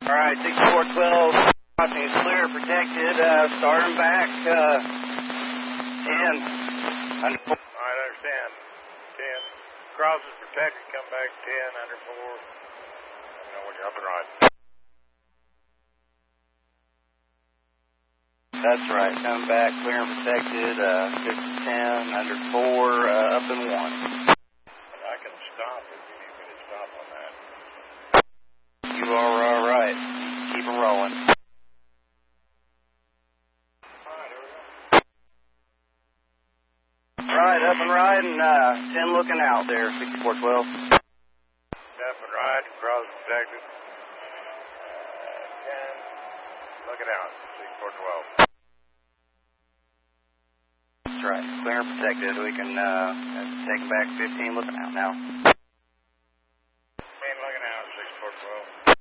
Alright, 6412, crossing is clear, protected, starting back, 10, under 4. Alright, I understand. 10, cross is protected, come back 10, under 4. You know when you're up and riding. That's right, come back, clear and protected, 10, under 4, up and 1. I can stop if you need me to stop on that. You are alright. Keep them rolling. Alright, up and riding, 10 looking out there, 6412. Up and ride, cross protected. 10, looking out, 6412. That's right, clear and protected. We can take them back 15 looking out now. 15 looking out, 6412.